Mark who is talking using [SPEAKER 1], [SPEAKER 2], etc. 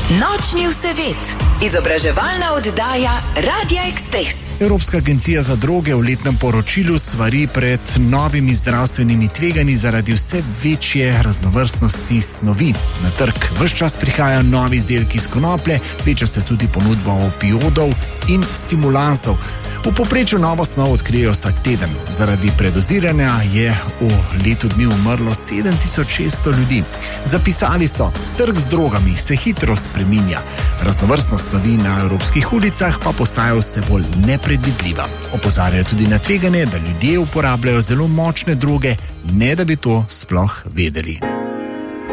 [SPEAKER 1] Nočni vsevet. Izobraževalna oddaja Radia Express.
[SPEAKER 2] Evropska agencija za droge v letnem poročilu svari pred novimi zdravstvenimi tveganji zaradi vse večje raznovrstnosti snovi. Na trg ves čas prihajajo novi izdelki iz konoplje, veča se tudi ponudba opioidov in stimulansov. V povprečju novo snov odkrijejo vsak teden. Zaradi predoziranja je v letu dni umrlo 7600 ljudi. Zapisali so, trg z drogami se hitro spreminja. Raznovrstnost snovi na evropskih ulicah pa postaja vse bolj nepredvidljiva. Opozarjajo tudi na tveganje, da ljudje uporabljajo zelo močne droge, ne da bi to sploh vedeli.